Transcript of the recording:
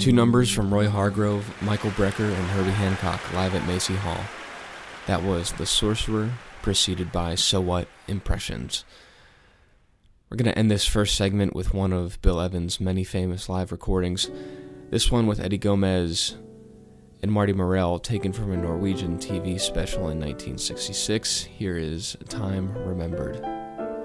Two numbers from Roy Hargrove, Michael Brecker, and Herbie Hancock live at Macy Hall. That was The Sorcerer, preceded by So What? Impressions. We're going to end this first segment with one of Bill Evans' many famous live recordings. This one with Eddie Gomez and Marty Morell, taken from a Norwegian TV special in 1966. Here is Time Remembered.